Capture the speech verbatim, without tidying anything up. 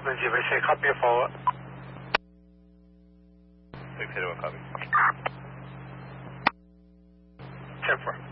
Lindsay, if I say copy or follow up. six eight one, copy. ten four.